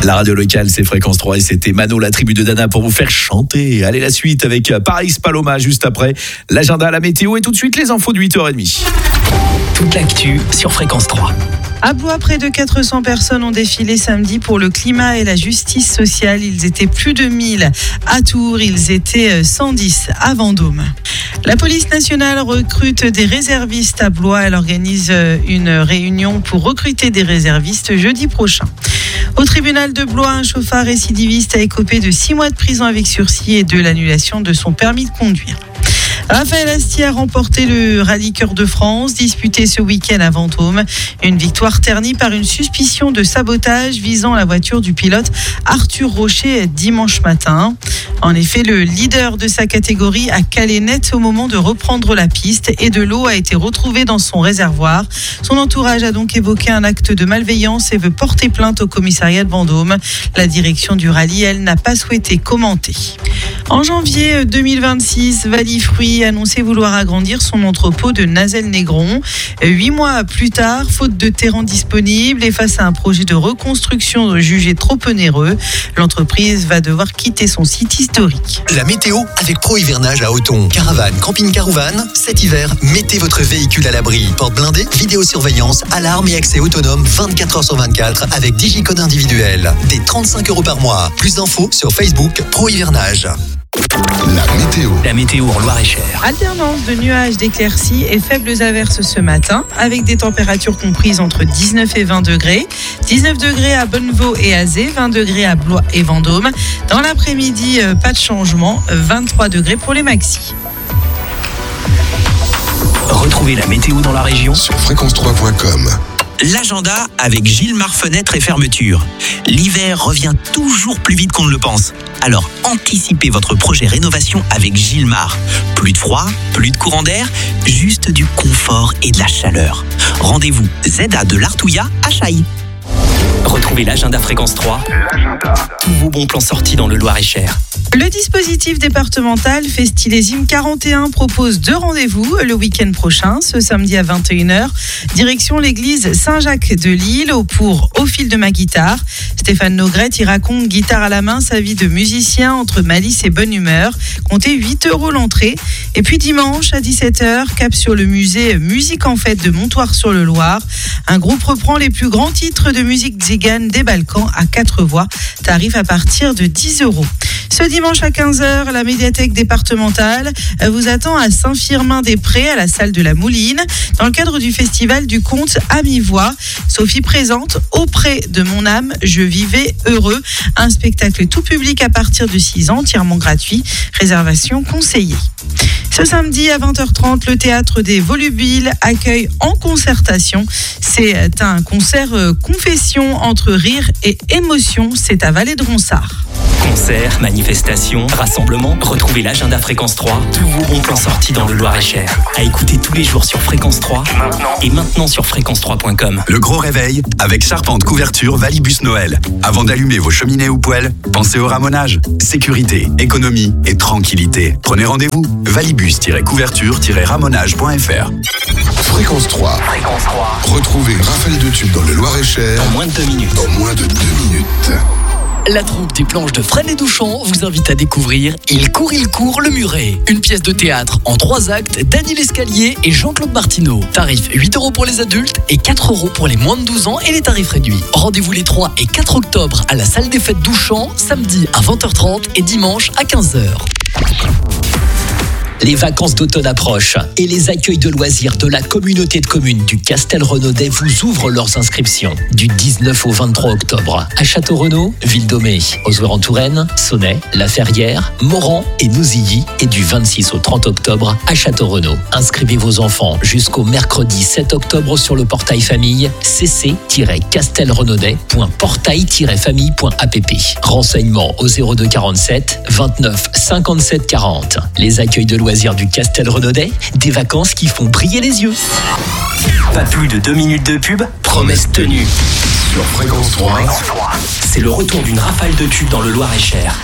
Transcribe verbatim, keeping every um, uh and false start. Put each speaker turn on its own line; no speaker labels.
La radio locale, c'est Fréquence trois et c'était Mano, la tribu de Dana, pour vous faire chanter. Allez, la suite avec Paris Paloma juste après. L'agenda, la météo et tout de suite les infos de huit heures trente.
Toute l'actu sur Fréquence trois.
À Blois, près de quatre cents personnes ont défilé samedi pour le climat et la justice sociale. Ils étaient plus de mille à Tours, ils étaient cent dix à Vendôme. La police nationale recrute des réservistes à Blois. Elle organise une réunion pour recruter des réservistes jeudi prochain. Au tribunal de Blois, un chauffard récidiviste a écopé de six mois de prison avec sursis et de l'annulation de son permis de conduire. Raphaël Astier a remporté le rallye Cœur de France, disputé ce week-end à Vendôme. Une victoire ternie par une suspicion de sabotage visant la voiture du pilote Arthur Rocher dimanche matin. En effet, le leader de sa catégorie a calé net au moment de reprendre la piste et de l'eau a été retrouvée dans son réservoir. Son entourage a donc évoqué un acte de malveillance et veut porter plainte au commissariat de Vendôme. La direction du rallye, elle, n'a pas souhaité commenter. En janvier deux mille vingt-six, Valifruit a annoncé vouloir agrandir son entrepôt de Nazelles-Négron. Huit mois plus tard, faute de terrain disponible et face à un projet de reconstruction jugé trop onéreux, l'entreprise va devoir quitter son site historique.
La météo avec Pro Hivernage à Othon. Caravane, camping-car ou van, cet hiver, mettez votre véhicule à l'abri. Porte blindée, vidéosurveillance, alarme et accès autonome vingt-quatre heures sur vingt-quatre avec digicode individuel. Des trente-cinq euros par mois. Plus d'infos sur Facebook Pro Hivernage.
La météo.
La météo en Loir-et-Cher.
Alternance de nuages, d'éclaircies et faibles averses ce matin, avec des températures comprises entre dix-neuf et vingt degrés. dix-neuf degrés à Bonnevaux et Azé, vingt degrés à Blois et Vendôme. Dans l'après-midi, pas de changement, vingt-trois degrés pour les maxis.
Retrouvez la météo dans la région
Sur fréquence trois point com.
L'agenda avec Gilmar Fenêtres et Fermetures. L'hiver revient toujours plus vite qu'on ne le pense. Alors anticipez votre projet rénovation avec Gilmar. Plus de froid, plus de courant d'air, juste du confort et de la chaleur. Rendez-vous Z A de l'Artouillat à Chailly.
Retrouvez l'agenda Fréquence trois.
L'agenda.
Tous vos bons plans sortis dans le Loir-et-Cher.
Le dispositif départemental Festilésime quarante et un propose deux rendez-vous le week-end prochain, ce samedi à vingt et une heures. Direction l'église Saint-Jacques de Lille pour Au fil de ma guitare. Stéphane Nogrette y raconte guitare à la main sa vie de musicien entre malice et bonne humeur. Comptez huit euros l'entrée. Et puis dimanche à dix-sept heures, cap sur le musée Musique en fête de Montoire-sur-le-Loir. Un groupe reprend les plus grands titres de musique tzigane des Balkans à quatre voix. Tarif à partir de dix euros. Ce dimanche à quinze heures, la médiathèque départementale vous attend à Saint-Firmin-des-Prés, à la salle de la Mouline, dans le cadre du festival du conte à mi-voix. Sophie présente Auprès de mon âme, je vivais heureux. Un spectacle tout public à partir de six ans, entièrement gratuit. Réservation conseillée. Ce samedi à vingt heures trente, le théâtre des Volubiles accueille En Concertation. C'est un concert confession entre rire et émotion. C'est à Vallée de Ronsard.
Concerts, manifestations, rassemblements, retrouvez l'agenda Fréquence trois. Tous vos bons plans sortis dans le Loir-et-Cher. À écouter tous les jours sur Fréquence trois maintenant. Et maintenant sur fréquence trois point com.
Le gros réveil avec Charpente Couverture Valibus Noël. Avant d'allumer vos cheminées ou poêles, pensez au ramonage. Sécurité, économie et tranquillité. Prenez rendez-vous valibus-couverture-ramonage point f r.
Fréquence trois.
Fréquence trois.
Retrouvez une rafale de tubes dans le Loir-et-Cher
En moins de deux minutes.
en moins de deux minutes.
La troupe des planches de Fresnes et Douchamp vous invite à découvrir Il court, il court, le muret. Une pièce de théâtre en trois actes d'Annie Lescalier et Jean-Claude Martineau. Tarif huit euros pour les adultes et quatre euros pour les moins de douze ans et les tarifs réduits. Rendez-vous les trois et quatre octobre à la salle des fêtes Douchamp, samedi à vingt heures trente et dimanche à quinze heures.
Les vacances d'automne approchent et les accueils de loisirs de la communauté de communes du Castel-Renaudet vous ouvrent leurs inscriptions du dix-neuf au vingt-trois octobre à Château-Renaud, Ville-Domée, Ozoir-en-Touraine, Sonnet, La Ferrière, Moran et Nouzilly et du vingt-six au trente octobre à Château-Renaud. Inscrivez vos enfants jusqu'au mercredi sept octobre sur le portail famille c c tiret castelrenaudet point portail tiret famille point app. Renseignements au zéro deux quarante-sept vingt-neuf cinquante-sept quarante. Les accueils de loisirs du Castel-Renaudet, des vacances qui font briller les yeux.
Pas plus de deux minutes de pub, promesse tenue.
Sur Fréquence trois.
C'est le retour d'une rafale de tubes dans le Loir-et-Cher.